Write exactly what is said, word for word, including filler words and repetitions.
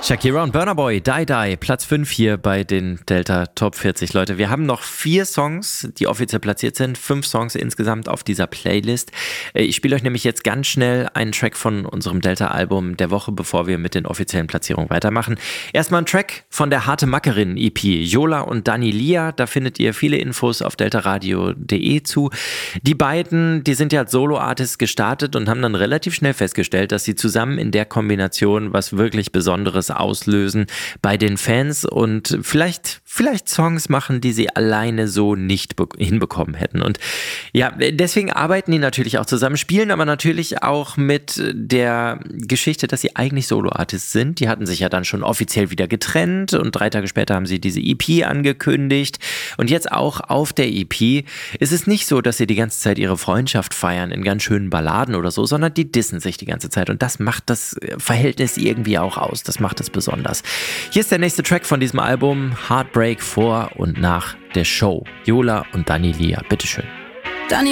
Shakira und Burna Boy, Die Die, Platz fünf hier bei den Delta Top vierzig. Leute, wir haben noch vier Songs, die offiziell platziert sind. Fünf Songs insgesamt auf dieser Playlist. Ich spiele euch nämlich jetzt ganz schnell einen Track von unserem Delta-Album der Woche, bevor wir mit den offiziellen Platzierungen weitermachen. Erstmal ein Track von der Harte Mackerin E P, Yola und Dani Lia. Da findet ihr viele Infos auf deltaradio punkt de zu. Die beiden, die sind ja als Solo-Artists gestartet und haben dann relativ schnell festgestellt, dass sie zusammen in der Kombination was wirklich Besonderes auslösen bei den Fans und vielleicht, vielleicht Songs machen, die sie alleine so nicht be- hinbekommen hätten. Und ja, deswegen arbeiten die natürlich auch zusammen, spielen aber natürlich auch mit der Geschichte, dass sie eigentlich Solo-Artists sind. Die hatten sich ja dann schon offiziell wieder getrennt und drei Tage später haben sie diese E P angekündigt. Und jetzt auch auf der E P ist es nicht so, dass sie die ganze Zeit ihre Freundschaft feiern in ganz schönen Balladen oder so, sondern die dissen sich die ganze Zeit. Und das macht das Verhältnis irgendwie auch aus. Das macht es besonders. Hier ist der nächste Track von diesem Album, Heartbreak vor und nach der Show. Yola und Dani Lia, bitteschön.